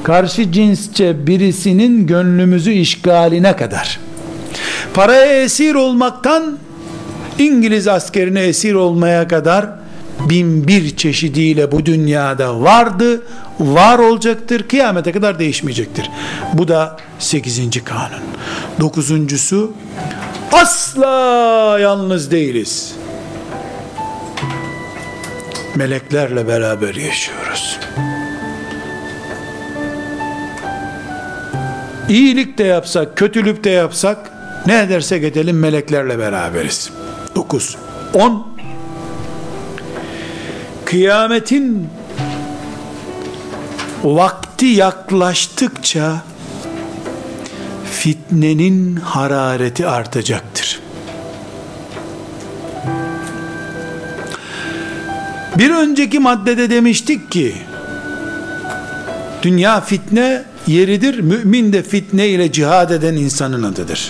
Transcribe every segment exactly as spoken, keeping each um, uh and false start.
karşı cinsçe birisinin gönlümüzü işgaline kadar, paraya esir olmaktan İngiliz askerine esir olmaya kadar bin bir çeşidiyle bu dünyada vardı, var olacaktır, kıyamete kadar değişmeyecektir. Bu da sekizinci kanun. Dokuzuncusu, asla yalnız değiliz. Meleklerle beraber yaşıyoruz. İyilik de yapsak, kötülük de yapsak, ne edersek edelim meleklerle beraberiz. Dokuz. On. Kıyametin vakti yaklaştıkça fitnenin harareti artacaktır. Bir önceki maddede demiştik ki, dünya fitne yeridir, mümin de fitne ile cihad eden insanın adıdır.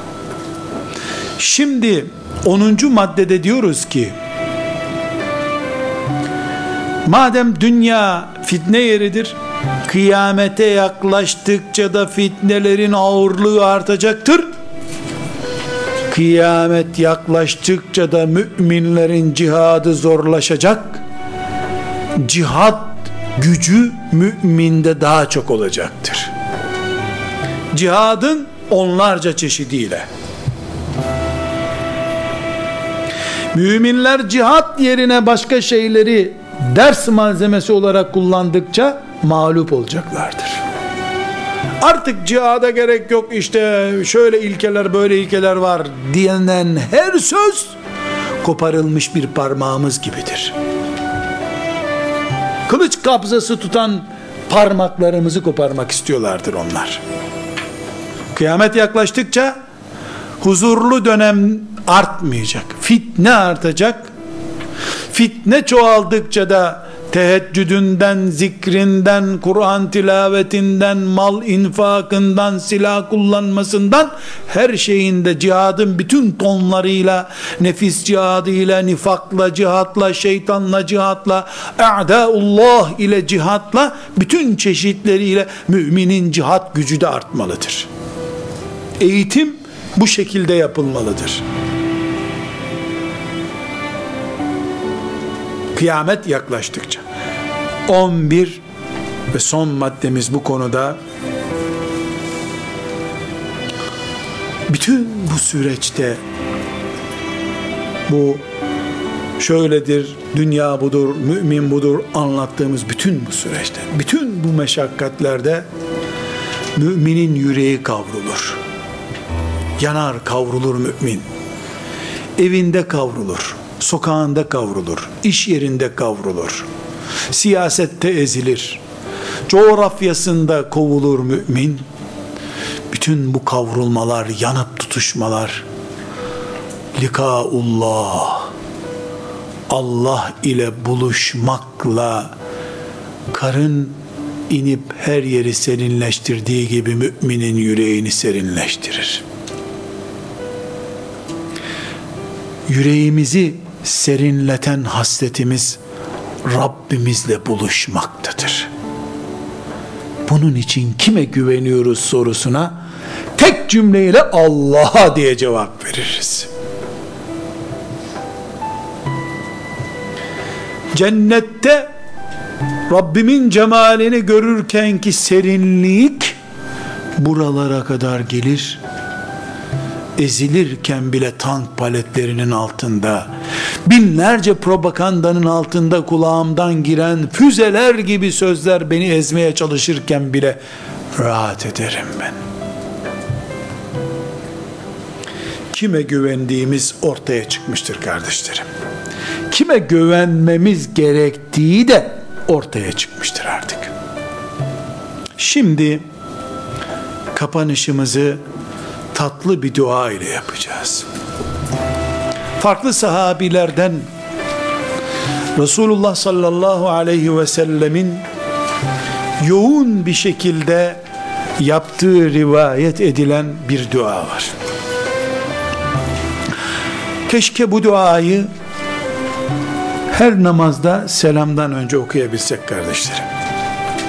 Şimdi onuncu maddede diyoruz ki, madem dünya fitne yeridir, kıyamete yaklaştıkça da fitnelerin ağırlığı artacaktır. Kıyamet yaklaştıkça da müminlerin cihadı zorlaşacak. Cihad gücü müminde daha çok olacaktır. Cihadın onlarca çeşidiyle. Müminler cihat yerine başka şeyleri ders malzemesi olarak kullandıkça mağlup olacaklardır. Artık cihada gerek yok, işte şöyle ilkeler böyle ilkeler var diyenen her söz koparılmış bir parmağımız gibidir. Kılıç kabzası tutan parmaklarımızı koparmak istiyorlardır onlar. Kıyamet yaklaştıkça huzurlu dönem artmayacak, fitne artacak. Fitne çoğaldıkça da teheccüdünden, zikrinden, Kur'an tilavetinden, mal infakından, silah kullanmasından, her şeyinde cihadın bütün tonlarıyla, nefis cihadıyla, nifakla cihatla, şeytanla cihatla, a'daullah ile cihatla, bütün çeşitleriyle müminin cihat gücü de artmalıdır. Eğitim bu şekilde yapılmalıdır. Kıyamet yaklaştıkça. on bir ve son maddemiz bu konuda, bütün bu süreçte, bu şöyledir, dünya budur, mümin budur anlattığımız bütün bu süreçte, bütün bu meşakkatlerde müminin yüreği kavrulur. Yanar, kavrulur mümin. Evinde kavrulur, sokağında kavrulur, iş yerinde kavrulur, siyasette ezilir, coğrafyasında kovulur mümin. Bütün bu kavrulmalar, yanıp tutuşmalar, likaullah, Allah ile buluşmakla karın inip her yeri serinleştirdiği gibi müminin yüreğini serinleştirir. Yüreğimizi serinleten hasretimiz Rabbimizle buluşmaktadır. Bunun için kime güveniyoruz sorusuna tek cümleyle Allah'a diye cevap veririz. Cennette Rabbimin cemalini görürkenki serinlik buralara kadar gelir. Ezilirken bile tank paletlerinin altında, binlerce propagandanın altında kulağımdan giren füzeler gibi sözler beni ezmeye çalışırken bile rahat ederim ben. Kime güvendiğimiz ortaya çıkmıştır kardeşlerim. Kime güvenmemiz gerektiği de ortaya çıkmıştır artık. Şimdi kapanışımızı tatlı bir dua ile yapacağız. Farklı sahabilerden Resulullah sallallahu aleyhi ve sellemin yoğun bir şekilde yaptığı rivayet edilen bir dua var. Keşke bu duayı her namazda selamdan önce okuyabilsek kardeşlerim.